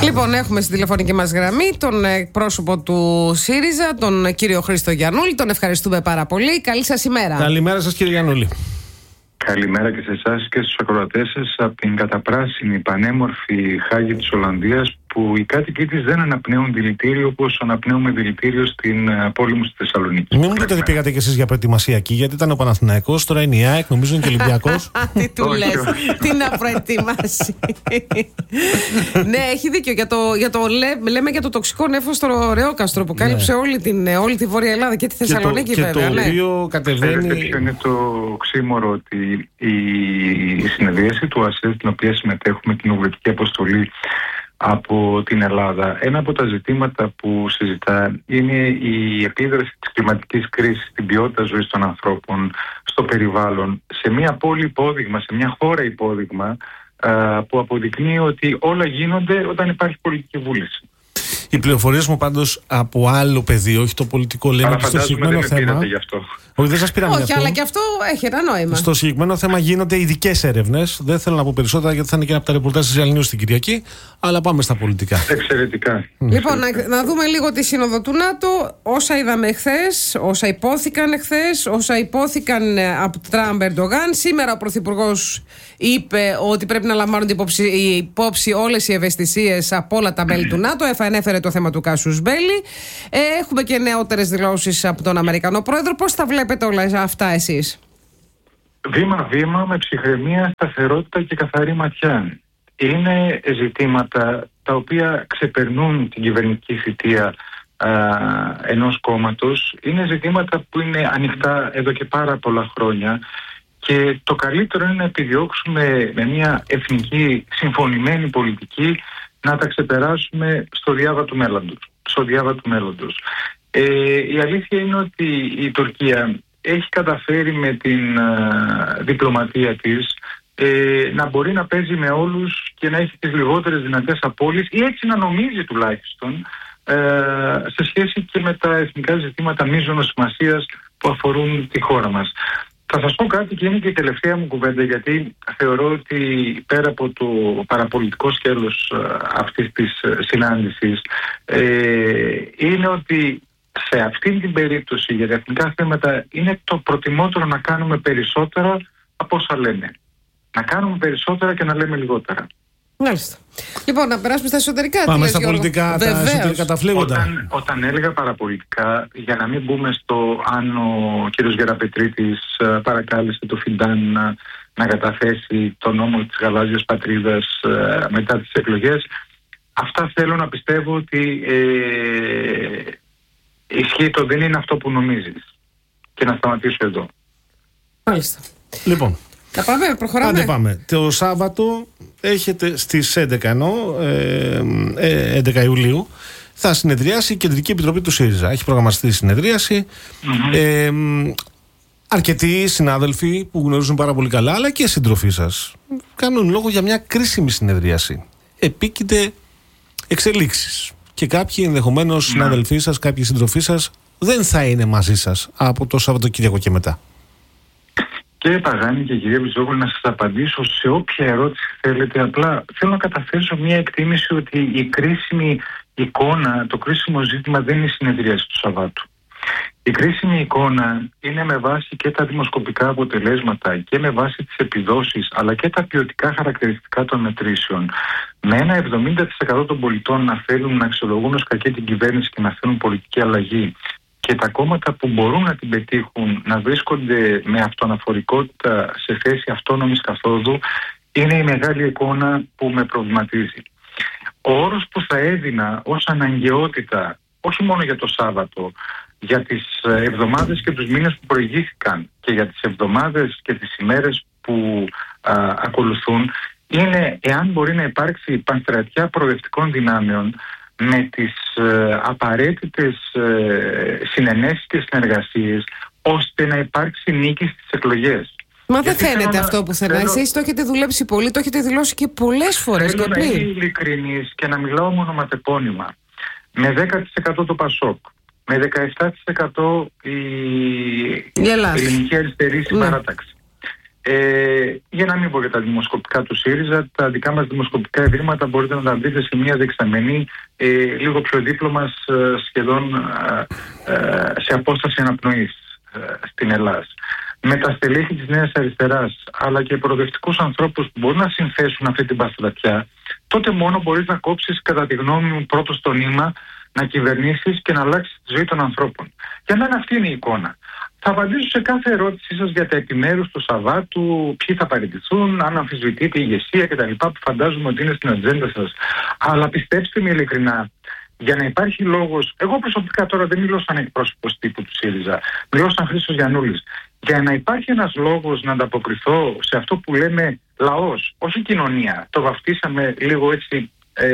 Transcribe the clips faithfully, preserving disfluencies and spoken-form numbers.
Λοιπόν, έχουμε στη τηλεφωνική μας γραμμή τον πρόσωπο του ΣΥΡΙΖΑ, τον κύριο Χρήστο Γιαννούλη. Τον ευχαριστούμε πάρα πολύ. Καλή σας ημέρα. Καλημέρα σας, κύριε Γιαννούλη. Καλημέρα και σε εσάς και στους ακροατές σας από την καταπράσινη πανέμορφη Χάγη της Ολλανδίας, που οι κάτοικοι της δεν αναπνέουν δηλητήριο όπως αναπνέουμε δηλητήριο στην πόλη μου στη Θεσσαλονίκη. Μην μου πείτε ότι πήγατε κι εσείς για προετοιμασία εκεί, γιατί ήταν ο Παναθηναϊκός, τώρα είναι η ΑΕΚ, νομίζω είναι και ο Ολυμπιακός. Τι του λες, τι να προετοιμάσει. Ναι, έχει δίκιο. Για το, για το, λέ, λέμε για το τοξικό νέφος στο Ρεόκαστρο που κάλυψε ναι. όλη, την, όλη τη Βόρεια Ελλάδα και τη Θεσσαλονίκη, και το, βέβαια. Και το οποίο ναι. κατεβαίνει. Ξέρετε ποιο είναι το ξύμορο? Ότι η, η συνεδρίαση του ΟΑΣΕ, στην οποία συμμετέχουμε, την Ουβρετική Αποστολή από την Ελλάδα, ένα από τα ζητήματα που συζητά είναι η επίδραση της κλιματικής κρίσης στην ποιότητα ζωής των ανθρώπων, στο περιβάλλον, σε μια πόλη υπόδειγμα, σε μια χώρα υπόδειγμα, που αποδεικνύει ότι όλα γίνονται όταν υπάρχει πολιτική βούληση. Οι πληροφορίες μου πάντως από άλλο πεδίο, όχι το πολιτικό, λένε και στο συγκεκριμένο θέμα. Όχι, δεν σας πήραμε όχι, γι' αυτό. Αλλά και αυτό έχει ένα νόημα. Στο συγκεκριμένο θέμα γίνονται ειδικές έρευνες. Δεν θέλω να πω περισσότερα γιατί θα είναι και ένα από τα ρεπορτάζ της Real News την Κυριακή. Αλλά πάμε στα πολιτικά. Εξαιρετικά. Λοιπόν, να, να δούμε λίγο τη σύνοδο του ΝΑΤΟ. Όσα είδαμε εχθές, όσα υπόθηκαν εχθές, όσα υπόθηκαν από Τραμπ Ερντογάν. Σήμερα ο Πρωθυπουργός είπε ότι πρέπει να λαμβάνονται υπόψη, υπόψη όλες οι ευαισθησίες από όλα τα μέλη του ΝΑΤΟ. Ανέφερε το θέμα του Κάσιους Μπέλι. Ε, έχουμε και νεότερες δηλώσεις από τον Αμερικανό Πρόεδρο. Πώς τα βλέπετε όλα αυτά εσείς? Βήμα-βήμα, με ψυχραιμία, σταθερότητα και καθαρή ματιά. Είναι ζητήματα τα οποία ξεπερνούν την κυβερνητική θητεία α, ενός κόμματος. Είναι ζητήματα που είναι ανοιχτά εδώ και πάρα πολλά χρόνια. Και το καλύτερο είναι να επιδιώξουμε με μια εθνική συμφωνημένη πολιτική να τα ξεπεράσουμε στο διάβα του μέλλοντος. Στο διάβα του μέλλοντος. Ε, η αλήθεια είναι ότι η Τουρκία έχει καταφέρει με την α, διπλωματία της ε, να μπορεί να παίζει με όλους και να έχει τις λιγότερες δυνατές απώλειες, ή έτσι να νομίζει τουλάχιστον, ε, σε σχέση και με τα εθνικά ζητήματα μείζωνος σημασίας που αφορούν τη χώρα μας. Θα σας πω κάτι και είναι και η τελευταία μου κουβέντα, γιατί θεωρώ ότι πέρα από το παραπολιτικό σκέλος αυτής της συνάντησης, ε, είναι ότι σε αυτήν την περίπτωση για τα εθνικά θέματα είναι το προτιμότερο να κάνουμε περισσότερα από όσα λέμε. Να κάνουμε περισσότερα και να λέμε λιγότερα. Μάλιστα. Λοιπόν, να περάσουμε στα εσωτερικά. Πάμε στα πολιτικά, τα εσωτερικά τα φλέγοντα. Όταν, όταν έλεγα παραπολιτικά, για να μην μπούμε στο αν ο κύριος Γεραπετρίτης παρακάλεσε το Φιντάν να, να καταθέσει το νόμο της γαλάζιας πατρίδας μετά τις εκλογές, αυτά θέλω να πιστεύω ότι ε, ισχύει, το δεν είναι αυτό που νομίζεις. Και να σταματήσω εδώ. Μάλιστα. Λοιπόν, θα πάμε, προχωράμε. Άντε πάμε. Το Σάββατο έχετε στις έντεκα, ενώ, ε, ε, έντεκα Ιουλίου θα συνεδριάσει η Κεντρική Επιτροπή του ΣΥΡΙΖΑ. Έχει προγραμματιστεί η συνεδρίαση. Mm-hmm. Ε, αρκετοί συνάδελφοι που γνωρίζουν πάρα πολύ καλά, αλλά και συντροφοί σας, κάνουν λόγο για μια κρίσιμη συνεδρίαση. Επίκειται εξελίξεις. Και κάποιοι ενδεχομένως mm-hmm. συνάδελφοί σας, κάποιοι συντροφοί σας δεν θα είναι μαζί σας από το Σαββατοκύριακο και μετά. Κύριε Παγάνη και κυρία Βυζόγλου, να σας απαντήσω σε όποια ερώτηση θέλετε. Απλά θέλω να καταθέσω μια εκτίμηση ότι η κρίσιμη εικόνα, το κρίσιμο ζήτημα δεν είναι η συνεδρίαση του Σαββάτου. Η κρίσιμη εικόνα είναι με βάση και τα δημοσκοπικά αποτελέσματα και με βάση τις επιδόσεις, αλλά και τα ποιοτικά χαρακτηριστικά των μετρήσεων. Με ένα εβδομήντα τοις εκατό των πολιτών να θέλουν να αξιολογούν ως κακή την κυβέρνηση και να θέλουν πολιτική αλλαγή, και τα κόμματα που μπορούν να την πετύχουν να βρίσκονται με αυτοαναφορικότητα σε θέση αυτόνομης καθόδου, είναι η μεγάλη εικόνα που με προβληματίζει. Ο όρος που θα έδινα ως αναγκαιότητα, όχι μόνο για το Σάββατο, για τις εβδομάδες και τους μήνες που προηγήθηκαν και για τις εβδομάδες και τις ημέρες που α, ακολουθούν, είναι εάν μπορεί να υπάρξει πανστρατιά προοδευτικών δυνάμεων με τις ε, απαραίτητες ε, συνενέσεις και συνεργασίες, ώστε να υπάρξει νίκη στις εκλογές. Μα δεν φαίνεται αυτό που θέλετε. Εσείς το έχετε δουλέψει πολύ, το έχετε δηλώσει και πολλές φορές. Θέλω και να είμαι ειλικρινής και να μιλάω μονοματεπώνυμα. Με δέκα τοις εκατό το Πασόκ, με δεκαεπτά τοις εκατό η, η Ελληνική Αριστερή Συμπαράταξη, Ε, για να μην πω για τα δημοσκοπικά του ΣΥΡΙΖΑ, τα δικά μας δημοσκοπικά ευρήματα μπορείτε να τα βρείτε σε μια δεξαμενή ε, λίγο πιο δίπλο μας, ε, σχεδόν ε, ε, σε απόσταση αναπνοής ε, στην Ελλάδα. Με τα στελέχη της Νέας Αριστεράς αλλά και προοδευτικούς ανθρώπους που μπορούν να συνθέσουν αυτή την παστατιά, τότε μόνο μπορείς να κόψεις, κατά τη γνώμη μου, πρώτο στο νήμα, να κυβερνήσεις και να αλλάξεις τη ζωή των ανθρώπων. Για μένα αυτή είναι η εικόνα. Θα απαντήσω σε κάθε ερώτησή σας για τα επιμέρους του Σαββάτου, ποιοι θα παραιτηθούν, αν αμφισβητείτε η ηγεσία κτλ. Που φαντάζομαι ότι είναι στην ατζέντα σας. Αλλά πιστέψτε με ειλικρινά, για να υπάρχει λόγος. Εγώ προσωπικά τώρα δεν μιλώ σαν εκπρόσωπος τύπου του ΣΥΡΙΖΑ, μιλώ σαν Χρήστος Γιαννούλης. Για να υπάρχει ένας λόγος να ανταποκριθώ σε αυτό που λέμε λαός, όχι κοινωνία, το βαφτίσαμε λίγο έτσι ε,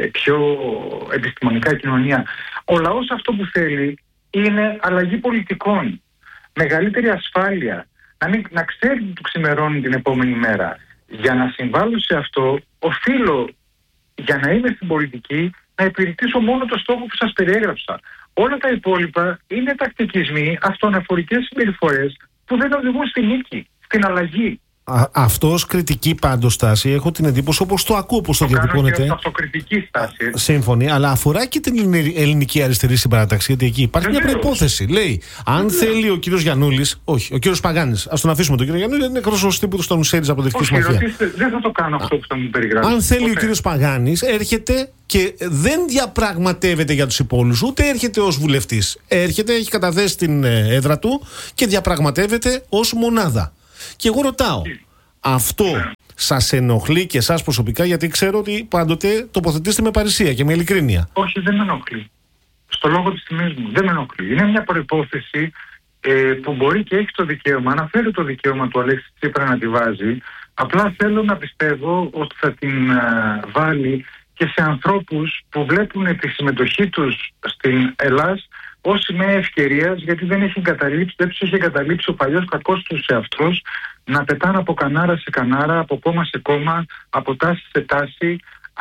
πιο επιστημονικά κοινωνία. Ο λαός αυτό που θέλει είναι αλλαγή πολιτικών. Μεγαλύτερη ασφάλεια, να, μην, να ξέρει τι του ξημερώνει την επόμενη μέρα. Για να συμβάλλω σε αυτό, οφείλω, για να είμαι στην πολιτική, να υπηρετήσω μόνο το στόχο που σας περιέγραψα. Όλα τα υπόλοιπα είναι τακτικισμοί, αυτοαναφορικές συμπεριφορές που δεν οδηγούν στη νίκη, στην αλλαγή. Αυτό ως κριτική πάντως στάση, έχω την εντύπωση, όπως το ακούω, όπως το, το διατυπώνετε. Ως αυτοκριτική στάση. Σύμφωνοι, αλλά αφορά και την ελληνική αριστερή συμπαράταξη. Γιατί εκεί υπάρχει Βεβαίως. μια προϋπόθεση. Λέει, αν Βεβαίως. θέλει ο κύριος Γιαννούλης, όχι, ο κύριος Παγάνης, ας τον αφήσουμε τον κύριο Γιαννούλη, είναι εκπρόσωπος τύπου στον ΣΥΡΙΖΑ από Δευτική Συμμαχία. Δεν θα το κάνω αυτό που θα μου περιγράψει. Αν θέλει Ποτέ. ο κύριος Παγάνης, έρχεται και δεν διαπραγματεύεται για τους υπόλοιπους, ούτε έρχεται ως βουλευτής. Έρχεται, έχει καταθέσει την έδρα του και διαπραγματεύεται ως μονάδα. Και εγώ ρωτάω, αυτό σας ενοχλεί και εσάς προσωπικά? Γιατί ξέρω ότι πάντοτε τοποθετήσετε με παρησία και με ειλικρίνεια. Όχι, δεν με ενοχλεί. Στο λόγο της τιμής μου, δεν με ενοχλεί. Είναι μια προϋπόθεση ε, που μπορεί και έχει το δικαίωμα, αναφέρει το δικαίωμα του Αλέξη Τσίπρα να τη βάζει. Απλά θέλω να πιστεύω ότι θα την α, βάλει και σε ανθρώπους που βλέπουν τη συμμετοχή τους στην Ελλάδα ως σημαία ευκαιρίας, γιατί δεν έχει εγκαταλείψει, δεν τους έχει εγκαταλείψει ο παλιός κακός τους εαυτός, να πετάνε από κανάρα σε κανάρα, από κόμμα σε κόμμα, από τάση σε τάση,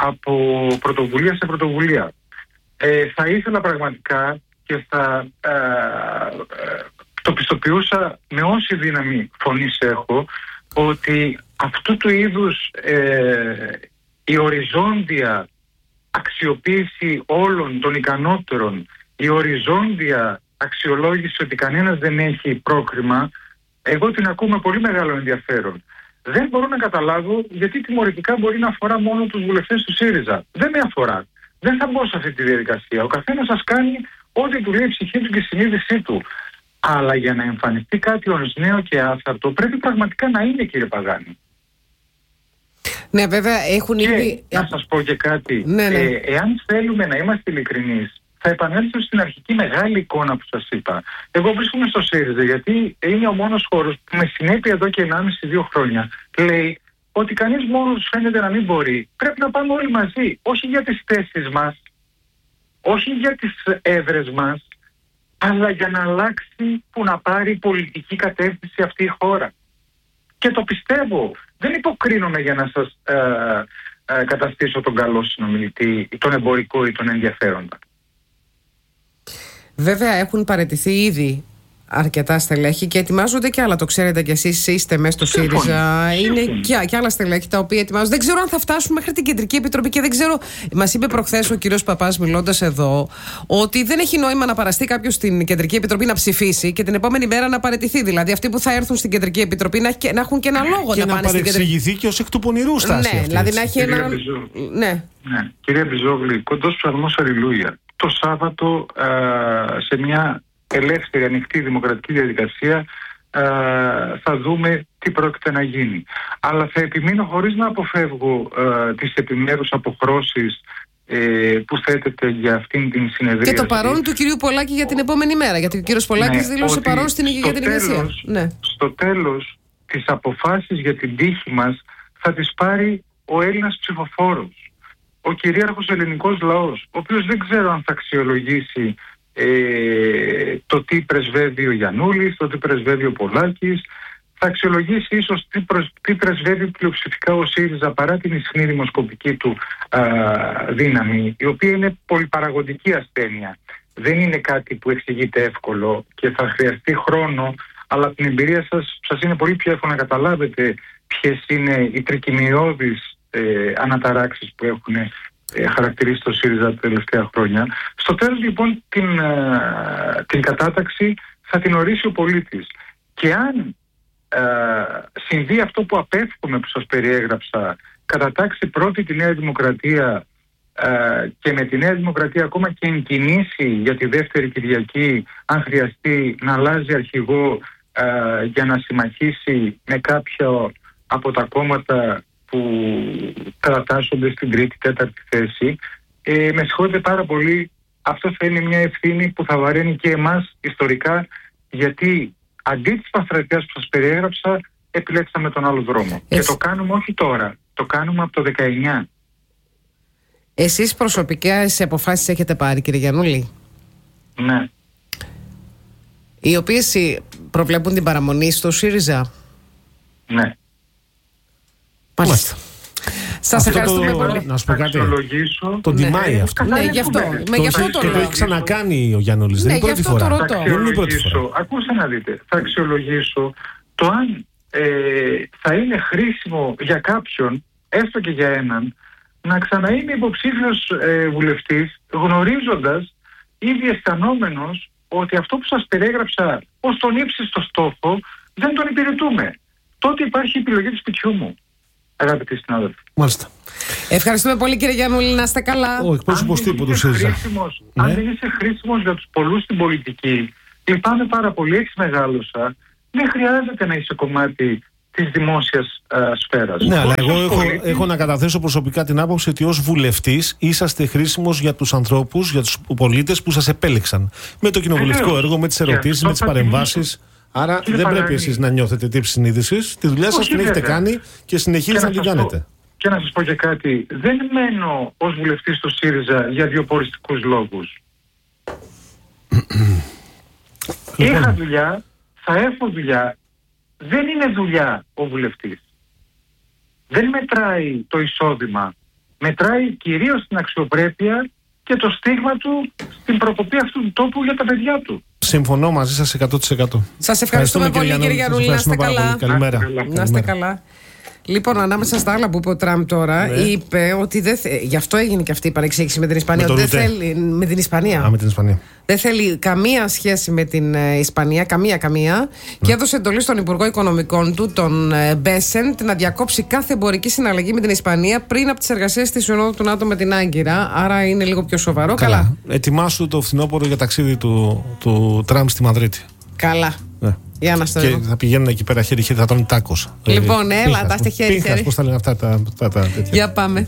από πρωτοβουλία σε πρωτοβουλία. Ε, θα ήθελα πραγματικά και θα ε, ε, το πιστοποιούσα με όση δύναμη φωνής έχω, ότι αυτού του είδους ε, η οριζόντια αξιοποίηση όλων των ικανότερων, η οριζόντια αξιολόγηση ότι κανένας δεν έχει πρόκριμα, εγώ την ακούω με πολύ μεγάλο ενδιαφέρον. Δεν μπορώ να καταλάβω γιατί τιμωρητικά μπορεί να αφορά μόνο τους βουλευτές του ΣΥΡΙΖΑ. Δεν με αφορά. Δεν θα μπω σε αυτή τη διαδικασία. Ο καθένας σας κάνει ό,τι του λέει η ψυχή του και η συνείδησή του. Αλλά για να εμφανιστεί κάτι ως νέο και άφθαρτο πρέπει πραγματικά να είναι, κύριε Παγάνη. Ναι, βέβαια έχουν και ήδη. Να σας πω και κάτι. Ναι, ναι. Ε, εάν θέλουμε να είμαστε ειλικρινείς, θα επανέλθω στην αρχική μεγάλη εικόνα που σας είπα. Εγώ βρίσκομαι στο ΣΥΡΙΖΑ γιατί είναι ο μόνος χώρος που με συνέπεια εδώ και ενάμιση με δύο χρόνια λέει ότι κανείς μόνος φαίνεται να μην μπορεί. Πρέπει να πάμε όλοι μαζί. Όχι για τις θέσεις μας, όχι για τις έδρες μας, αλλά για να αλλάξει, που να πάρει πολιτική κατεύθυνση αυτή η χώρα. Και το πιστεύω. Δεν υποκρίνομαι για να σας ε, ε, καταστήσω τον καλό συνομιλητή, τον εμπορικό ή τον ενδιαφέροντα. Βέβαια έχουν παραιτηθεί ήδη αρκετά στελέχη και ετοιμάζονται και άλλα. Το ξέρετε κι εσείς, είστε μέσα στο ΣΥΡΙΖΑ. Είναι και, και άλλα στελέχη τα οποία ετοιμάζονται. Δεν ξέρω αν θα φτάσουμε μέχρι την Κεντρική Επιτροπή και δεν ξέρω. Μας είπε προχθές ο κύριος Παπάς, μιλώντας εδώ, ότι δεν έχει νόημα να παραστεί κάποιος στην Κεντρική Επιτροπή να ψηφίσει και την επόμενη μέρα να παραιτηθεί. Δηλαδή αυτοί που θα έρθουν στην Κεντρική Επιτροπή να, να έχουν και ένα λόγο και να, να πάνε στην Κεντρική. Και να παρεξηγηθεί και ως εκ του πονηρού στάση. Ναι, αυτή, δηλαδή έτσι. να έχει ένα. Ναι. Ναι. Κυρία Μπιζόγλη, κοντός ψαλμός αλληλούια. Το Σάββατο α, σε μια ελεύθερη, ανοιχτή, δημοκρατική διαδικασία α, θα δούμε τι πρόκειται να γίνει. Αλλά θα επιμείνω χωρίς να αποφεύγω α, τις επιμέρους αποχρώσεις ε, που θέτεται για αυτήν την συνεδρία. Και το παρόν του κυρίου Πολάκη για την επόμενη μέρα. Γιατί ο κύριος Πολάκης ναι, δήλωσε παρόν στην για την ηγεσία. Ναι. Στο τέλος, τις αποφάσεις για την τύχη μας θα τις πάρει ο Έλληνας ψηφοφόρος. Ο κυρίαρχος ελληνικός λαός, ο οποίος δεν ξέρω αν θα αξιολογήσει ε, το τι πρεσβεύει ο Γιαννούλης, το τι πρεσβεύει ο Πολάκης, θα αξιολογήσει ίσως τι, προσ, τι πρεσβεύει πλειοψηφικά ο ΣΥΡΙΖΑ παρά την ισχνή δημοσκοπική του α, δύναμη, η οποία είναι πολυπαραγωγική ασθένεια. Δεν είναι κάτι που εξηγείται εύκολο και θα χρειαστεί χρόνο αλλά την εμπειρία σας, σας είναι πολύ πιο εύκολο να καταλάβετε ποιες είναι οι τρικυμιώδεις ε, αναταράξεις που έχουν ε, χαρακτηρίσει το ΣΥΡΙΖΑ τα τελευταία χρόνια. Στο τέλος λοιπόν την, ε, την κατάταξη θα την ορίσει ο πολίτης. Και αν ε, συμβεί αυτό που απέφχομαι που σας περιέγραψα, κατατάξει πρώτη τη Νέα Δημοκρατία ε, και με τη Νέα Δημοκρατία ακόμα και εγκινήσει για τη δεύτερη Κυριακή, αν χρειαστεί να αλλάζει αρχηγό ε, για να συμμαχίσει με κάποιο από τα κόμματα που κατατάσσονται στην τρίτη, τέταρτη θέση, ε, με συγχωρείτε πάρα πολύ, αυτό θα είναι μια ευθύνη που θα βαραίνει και εμάς ιστορικά, γιατί αντί της παθρατείας που σας περιέγραψα, επιλέξαμε τον άλλο δρόμο. Εσύ... Και το κάνουμε όχι τώρα, το κάνουμε από το δεκαεννιά. Εσείς προσωπικά σε αποφάσεις έχετε πάρει, κύριε Γιαννούλη? Ναι. Οι οποίες προβλέπουν την παραμονή στο ΣΥΡΙΖΑ? Ναι. Μάλιστα. Σας ευχαριστούμε το, πολύ. Να σου πω κάτι. Το τιμάει ναι, αυτό. Ναι, γι' αυτό. Με γι' αυτό το, το, το έχει ξανακάνει ο Γιαννούλης. Ναι, δεν είναι πρώτη φορά. Το ρωτώ. Δεν είναι η πρώτη φορά. Ακούστε να δείτε. Θα αξιολογήσω το αν ε, θα είναι χρήσιμο για κάποιον, έστω και για έναν, να ξαναείναι υποψήφιος ε, βουλευτής, γνωρίζοντας ήδη αισθανόμενος ότι αυτό που σας περιέγραψα ως τον ύψιστο στόχο δεν τον υπηρετούμε. Τότε υπάρχει η επιλογή του σπιτιού μου, αγαπητοί συνάδελφοι. Μάλιστα. Ευχαριστούμε πολύ, κύριε Γιαννούλη, να είστε καλά. Ο εκπρόσωπος τύπου του ΣΥΡΙΖΑ. Ναι. Αν δεν είσαι χρήσιμος για τους πολλούς στην πολιτική, λυπάμαι πάρα πολύ, έχεις μεγάλωσα, δεν χρειάζεται να είσαι κομμάτι της δημόσιας α, σφαίρας. Ναι, αλλά εγώ έχω, έχω να καταθέσω προσωπικά την άποψη ότι ως βουλευτής είσαστε χρήσιμος για τους ανθρώπους, για τους πολίτες που σας επέλεξαν. Με το κοινοβουλευτικό έργο, με τις ερωτήσεις, με τις παρεμβάσεις. Άρα Κύριε δεν πρέπει εσείς να νιώθετε τύψη συνείδησης. Τη δουλειά σας την έχετε κάνει και συνεχίζετε να την κάνετε. Πω, και να σας πω και κάτι. Δεν μένω ως βουλευτής του ΣΥΡΙΖΑ για βιοποριστικούς λόγους. Είχα δουλειά, θα έχω δουλειά. Δεν είναι δουλειά ο βουλευτής. Δεν μετράει το εισόδημα. Μετράει κυρίως την αξιοπρέπεια και το στίγμα του στην προκοπή αυτού του τόπου για τα παιδιά του. Συμφωνώ μαζί σας εκατό τοις εκατό. Σας ευχαριστούμε πολύ, κύριε Γιαννούλη. Να είστε καλά. Καλημέρα. Να είστε καλά. Λοιπόν, ανάμεσα στα άλλα που είπε ο Τραμπ τώρα, ναι. είπε ότι δεν θε... γι' αυτό έγινε και αυτή η παρεξήγηση με την Ισπανία. Με, δεν θέλει... με την Ισπανία. Α, με την Ισπανία. Δεν θέλει καμία σχέση με την Ισπανία, καμία καμία. Ναι. Και έδωσε εντολή στον Υπουργό Οικονομικών του, τον Μπέσεντ, να διακόψει κάθε εμπορική συναλλαγή με την Ισπανία πριν από τις εργασίες της Συνόδου του ΝΑΤΟ με την Άγκυρα. Άρα είναι λίγο πιο σοβαρό. Καλά. Καλά. Ετοιμάσου το φθινόπωρο για ταξίδι του, του Τραμπ στη Μαδρίτη. Καλά. Ναι. Για να στο και θα πηγαίνουν εκεί πέρα χέρι-χέρι, θα τρώνε τάκος. Λοιπόν, ε, έλα, τα είστε χέρι-χέρι. Πίχας, πώς θα λένε αυτά τα, τα, τα τέτοια. Για πάμε.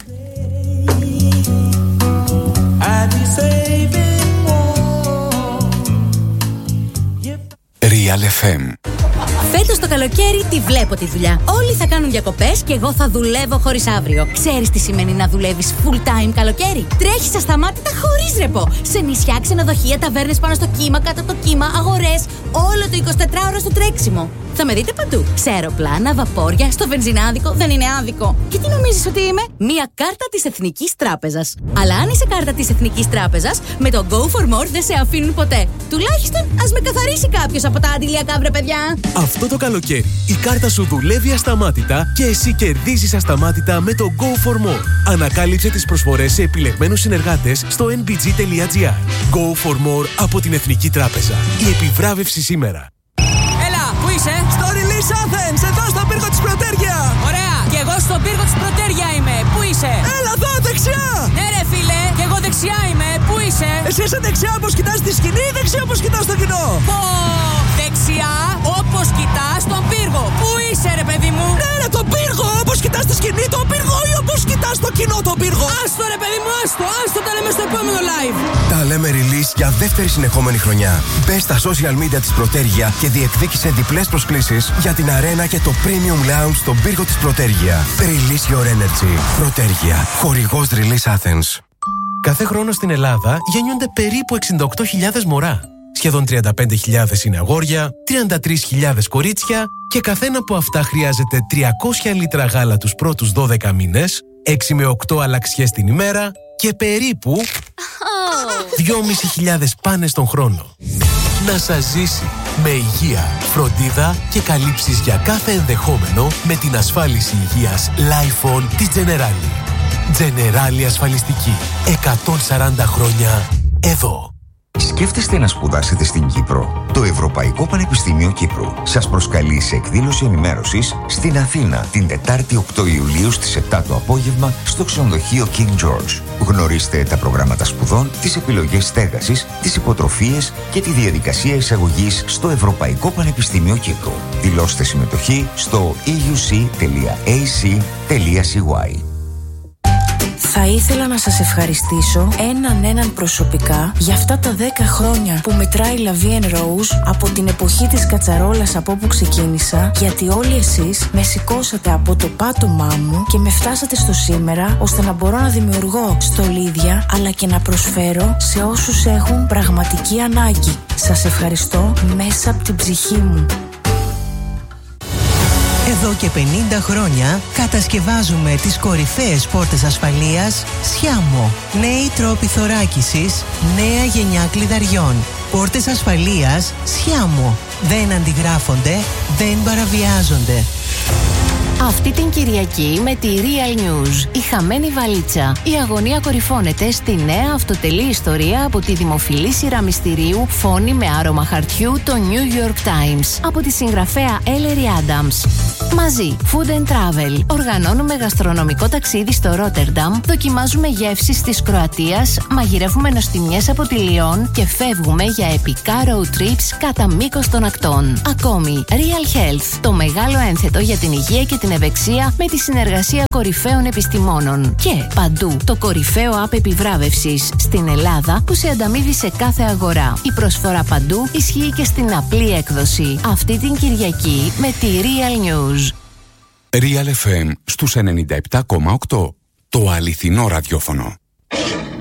Real εφ εμ. Φέτος το καλοκαίρι τη βλέπω τη δουλειά. Όλοι θα κάνουν διακοπές και εγώ θα δουλεύω χωρίς αύριο. Ξέρεις τι σημαίνει να δουλεύεις full time καλοκαίρι? Τρέχεις ασταμάτητα χωρίς ρεπό. Σε νησιά, ξενοδοχεία, ταβέρνες πάνω στο κύμα, κάτω από το κύμα, αγορές. Όλο το εικοσιτετράωρο στο τρέξιμο. Θα με δείτε παντού. Σε αεροπλάνα, βαπόρια, στο βενζινάδικο. Δεν είναι άδικο. Και τι νομίζεις ότι είμαι? Μία κάρτα της Εθνικής Τράπεζας. Αλλά αν είσαι κάρτα της Εθνικής Τράπεζας, με το Go for More δεν σε αφήνουν ποτέ. Τουλάχιστον ας με καθαρίσει κάποιος από τα αντιλιακά, βρε παιδιά. Αυτό το καλοκαίρι η κάρτα σου δουλεύει ασταμάτητα και εσύ κερδίζεις ασταμάτητα με το Go for More. Ανακάλυψε τις προσφορές σε επιλεγμένους συνεργάτες στο εν μπι τζι τελεία τζι άρ. Go for More από την Εθνική Τράπεζα. Η επιβράβευση σήμερα. Έλα, πού είσαι? Στο Release Athens, εδώ στον πύργο της Πρωτέρια. Ωραία, και εγώ στον πύργο της Πρωτέρια είμαι. Πού είσαι? Έλα εδώ, δεξιά. Ναι ρε φίλε, και εγώ δεξιά είμαι. Πού είσαι? Εσύ είσαι δεξιά όπως κοιτάς τη σκηνή ή δεξιά όπως κοιτάς το κοινό? Πω, δεξιά όπως κοιτάς τον πύργο. Πού είσαι ρε παιδί μου? Ναι ρε, τον πύργο, όπως κοιτάς τη σκηνή τον πύργο ή όπως κοιτάς το κοινό τον πύργο? Άστο ρε παιδί μου, άστο, άστο, τα λέμε στο επόμενο live. Τα λέμε release για δεύτερη συνεχόμενη χρονιά. Μπες στα social media της Πρωτέρια και διεκδίκησε διπλές προσκλήσεις για την αρένα και το Premium Lounge στον πύργο της Πρωτέρια. Release your energy. Πρωτέρια, χορηγός Release Athens. Κάθε χρόνο στην Ελλάδα γεννιούνται περίπου εξήντα οκτώ χιλιάδες μωρά. Σχεδόν τριάντα πέντε χιλιάδες είναι αγόρια, τριάντα τρεις χιλιάδες κορίτσια και καθένα από αυτά χρειάζεται τριακόσια λίτρα γάλα τους πρώτους δώδεκα μήνες, έξι με οκτώ αλλαξιές την ημέρα και περίπου δυόμισι χιλιάδες πάνες τον χρόνο. Να σας ζήσει Με υγεία, φροντίδα και καλύψεις για κάθε ενδεχόμενο με την ασφάλιση υγείας Lifon της Generali. Generali ασφαλιστική. εκατόν σαράντα χρόνια εδώ. Σκέφτεστε να σπουδάσετε στην Κύπρο? Το Ευρωπαϊκό Πανεπιστήμιο Κύπρου σας προσκαλεί σε εκδήλωση ενημέρωσης στην Αθήνα την Τετάρτη οκτώ Ιουλίου στις επτά το απόγευμα στο ξενοδοχείο King George. Γνωρίστε τα προγράμματα σπουδών, τις επιλογές στέγασης, τις υποτροφίες και τη διαδικασία εισαγωγής στο Ευρωπαϊκό Πανεπιστήμιο Κύπρου. Δηλώστε συμμετοχή στο e u c τελεία a c τελεία c y. Θα ήθελα να σας ευχαριστήσω έναν έναν προσωπικά για αυτά τα δέκα χρόνια που μετράει La Vie en Rose από την εποχή της κατσαρόλας από όπου ξεκίνησα, γιατί όλοι εσείς με σηκώσατε από το πάτωμά μου και με φτάσατε στο σήμερα ώστε να μπορώ να δημιουργώ στολίδια αλλά και να προσφέρω σε όσους έχουν πραγματική ανάγκη. Σας ευχαριστώ μέσα από την ψυχή μου. Εδώ και πενήντα χρόνια κατασκευάζουμε τις κορυφαίες πόρτες ασφαλείας Σιάμο. Νέοι τρόποι θωράκισης, νέα γενιά κλειδαριών. Πόρτες ασφαλείας Σιάμο. Δεν αντιγράφονται, δεν παραβιάζονται. Αυτή την Κυριακή με τη Real News, η χαμένη βαλίτσα. Η αγωνία κορυφώνεται στη νέα αυτοτελή ιστορία από τη δημοφιλή σειρά μυστηρίου Φόνη με άρωμα χαρτιού, το New York Times, από τη συγγραφέα Ellery Adams. Μαζί, Food and Travel, οργανώνουμε γαστρονομικό ταξίδι στο Ρότερνταμ, δοκιμάζουμε γεύσεις της Κροατίας, μαγειρεύουμε νοστιμιές από τη Λιόν και φεύγουμε για επικά road trips κατά μήκος των ακτών. Ακόμη, Real Health, το μεγάλο ένθετο για την υγεία και την ευεξία με τη συνεργασία κορυφαίων επιστημόνων. Και παντού, το κορυφαίο app επιβράβευσης στην Ελλάδα που σε ανταμείβει σε κάθε αγορά. Η προσφορά παντού ισχύει και στην απλή έκδοση. Αυτή την Κυριακή με τη Real News. Real εφ εμ στους ενενήντα επτά κόμμα οκτώ. Το αληθινό ραδιόφωνο.